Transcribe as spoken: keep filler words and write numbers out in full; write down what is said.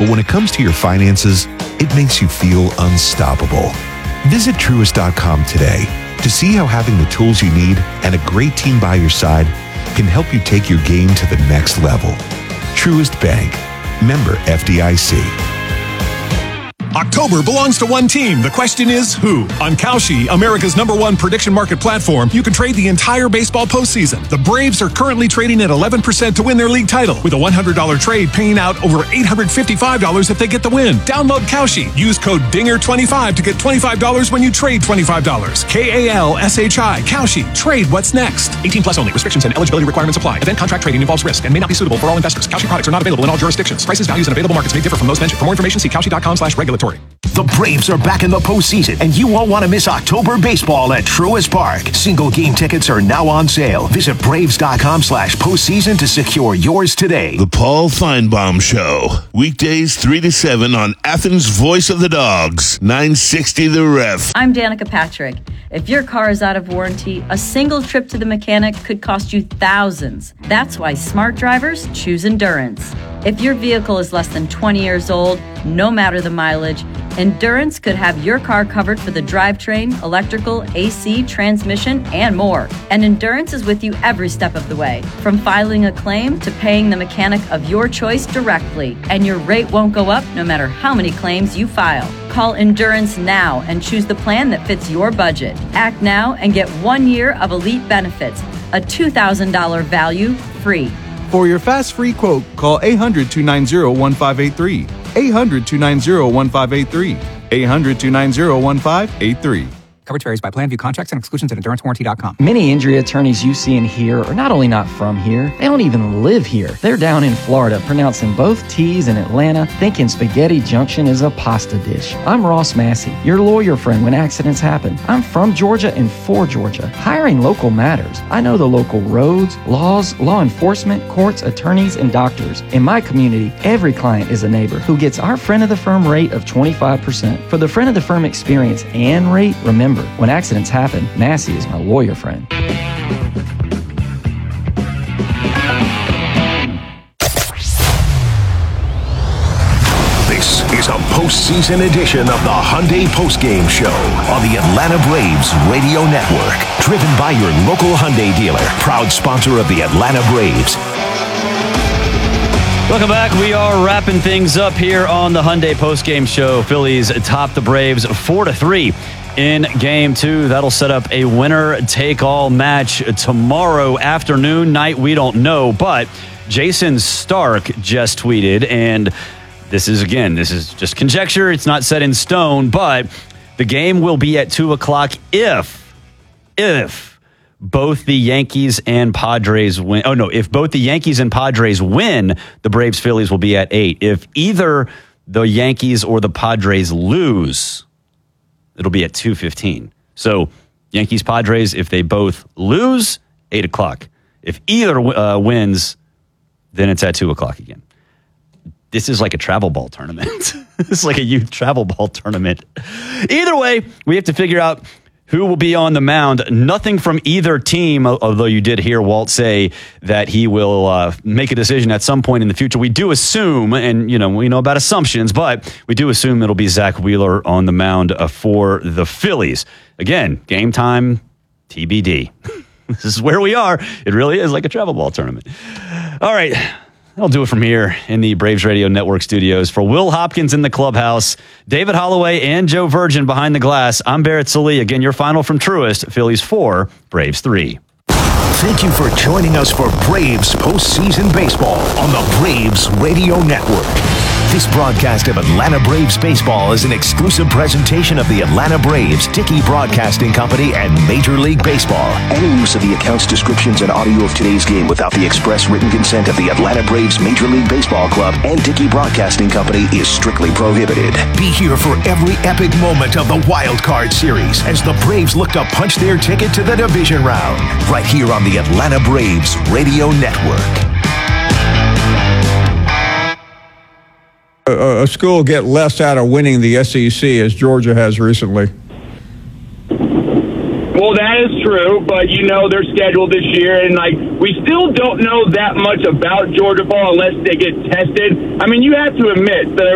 but when it comes to your finances, it makes you feel unstoppable. Visit Truist dot com today to see how having the tools you need and a great team by your side can help you take your game to the next level. Truist Bank. Member F D I C. October belongs to one team. The question is who? On Kalshi, America's number one prediction market platform, you can trade the entire baseball postseason. The Braves are currently trading at eleven percent to win their league title, with a one hundred dollars trade paying out over eight hundred fifty-five dollars if they get the win. Download Kalshi. Use code dinger twenty-five to get twenty-five dollars when you trade twenty-five dollars. K A L S H I. Kalshi. Trade what's next. eighteen plus only. Restrictions and eligibility requirements apply. Event contract trading involves risk and may not be suitable for all investors. Kalshi products are not available in all jurisdictions. Prices, values, and available markets may differ from those mentioned. For more information, see Kalshi dot com slash regulatory. The Braves are back in the postseason, and you won't want to miss October baseball at Truist Park. Single game tickets are now on sale. Visit Braves dot com slash postseason to secure yours today. The Paul Feinbaum Show. Weekdays three to seven on Athens' Voice of the Dogs. nine sixty The Ref. I'm Danica Patrick. If your car is out of warranty, a single trip to the mechanic could cost you thousands. That's why smart drivers choose Endurance. If your vehicle is less than twenty years old, no matter the mileage, Endurance could have your car covered for the drivetrain, electrical, A C, transmission, and more. And Endurance is with you every step of the way, from filing a claim to paying the mechanic of your choice directly. And your rate won't go up no matter how many claims you file. Call Endurance now and choose the plan that fits your budget. Act now and get one year of elite benefits, a two thousand dollars value free. For your fast free quote, call eight hundred, two nine zero, one five eight three. eight hundred, two nine zero, one five eight three. eight hundred, two nine zero, one five eight three. Coverage varies by plan. View contracts and exclusions at endurance warranty dot com. Many injury attorneys you see and hear are not only not from here, they don't even live here. They're down in Florida, pronouncing both T's in Atlanta, thinking Spaghetti Junction is a pasta dish. I'm Ross Massey, your lawyer friend when accidents happen. I'm from Georgia and for Georgia. Hiring local matters. I know the local roads, laws, law enforcement, courts, attorneys, and doctors. In my community, every client is a neighbor who gets our friend of the firm rate of twenty-five percent. For the friend of the firm experience and rate, remember, when accidents happen, Massey is my lawyer friend. This is a postseason edition of the Hyundai Postgame Show on the Atlanta Braves Radio Network. Driven by your local Hyundai dealer, proud sponsor of the Atlanta Braves. Welcome back. We are wrapping things up here on the Hyundai Postgame Show. Phillies top the Braves four to three in game two. That'll set up a winner-take-all match tomorrow afternoon, night. We don't know, but Jason Stark just tweeted, and this is, again, this is just conjecture. It's not set in stone, but the game will be at two o'clock if, if both the Yankees and Padres win. Oh, no, if both the Yankees and Padres win, the Braves-Phillies will be at eight. If either the Yankees or the Padres lose, it'll be at two fifteen. So Yankees, Padres, if they both lose, eight o'clock. If either uh, wins, then it's at two o'clock again. This is like a travel ball tournament. It's like a youth travel ball tournament. Either way, we have to figure out who will be on the mound. Nothing from either team, although you did hear Walt say that he will uh, make a decision at some point in the future. We do assume, and you know we know about assumptions, but we do assume it'll be Zach Wheeler on the mound uh, for the Phillies. Again, game time, T B D. This is where we are. It really is like a travel ball tournament. All right. I'll do it from here in the Braves Radio Network studios. For Will Hopkins in the clubhouse, David Holloway, and Joe Virgin behind the glass, I'm Barrett Sallee. Again, your final from Truist, Phillies four, Braves three. Thank you for joining us for Braves postseason baseball on the Braves Radio Network. This broadcast of Atlanta Braves baseball is an exclusive presentation of the Atlanta Braves, Dickey Broadcasting Company, and Major League Baseball. Any use of the accounts, descriptions, and audio of today's game without the express written consent of the Atlanta Braves Major League Baseball Club and Dickey Broadcasting Company is strictly prohibited. Be here for every epic moment of the Wild Card Series as the Braves look to punch their ticket to the division round. Right here on the Atlanta Braves Radio Network. A, a school get less out of winning the S E C as Georgia has recently? Well, that is true, but you know their schedule this year, and like we still don't know that much about Georgia ball unless they get tested. I mean, you have to admit that